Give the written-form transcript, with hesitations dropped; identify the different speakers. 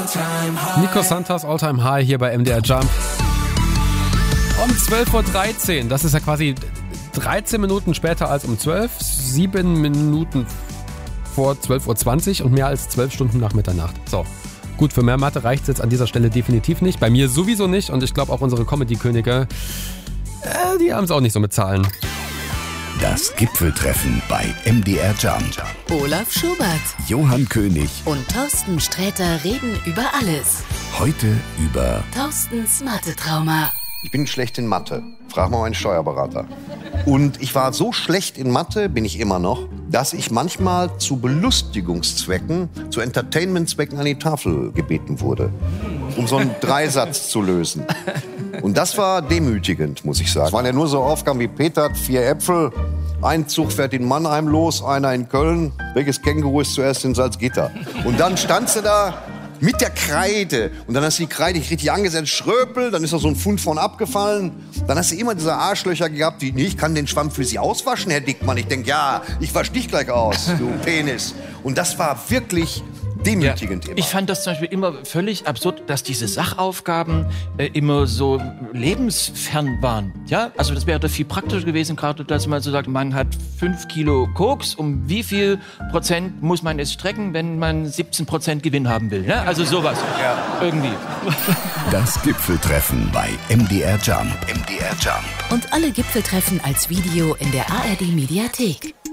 Speaker 1: Nico Santos, All-Time High hier bei MDR Jump. Um 12.13 Uhr, das ist ja quasi 13 Minuten später als um 12, 7 Minuten vor 12.20 Uhr und mehr als 12 Stunden nach Mitternacht. So, gut, für mehr Mathe reicht es jetzt an dieser Stelle definitiv nicht. Bei mir sowieso nicht und ich glaube auch unsere Comedy-Könige, die haben es auch nicht so mit Zahlen.
Speaker 2: Das Gipfeltreffen bei MDR Jump.
Speaker 3: Olaf Schubert,
Speaker 2: Johann König
Speaker 3: und Thorsten Sträter reden über alles.
Speaker 2: heute über
Speaker 3: Thorstens Mathe-Trauma.
Speaker 4: Ich bin schlecht in Mathe. Frag mal meinen Steuerberater. Und ich war so schlecht in Mathe, bin ich immer noch, dass ich manchmal zu Belustigungszwecken, zu Entertainmentzwecken an die Tafel gebeten wurde, um so einen Dreisatz zu lösen. Und das war demütigend, muss ich sagen. Es waren ja nur so Aufgaben wie Peter hat 4 Äpfel, ein Zug fährt in Mannheim los, einer in Köln. Welches Känguru ist zuerst in Salzgitter? Und dann standst du da mit der Kreide. Und dann hast du die Kreide nicht richtig angesetzt, Schröpel, dann ist da so ein Pfund von abgefallen. Dann hast du immer diese Arschlöcher gehabt, die, nee, ich kann den Schwamm für Sie auswaschen, Herr Dickmann. Ich denke, ja, ich wasch dich gleich aus, du Penis. Und das war wirklich demütigend immer.
Speaker 5: Ich fand das zum Beispiel immer völlig absurd, dass diese Sachaufgaben immer so lebensfern waren. Ja, also das wäre viel praktischer gewesen, gerade dass man so sagt, man hat 5 Kilo Koks, um wie viel Prozent muss man es strecken, wenn man 17% Gewinn haben will. Ja? Also sowas. Ja. Irgendwie.
Speaker 2: das Gipfeltreffen bei MDR Jump. MDR Jump.
Speaker 3: Und alle Gipfeltreffen als Video in der ARD Mediathek.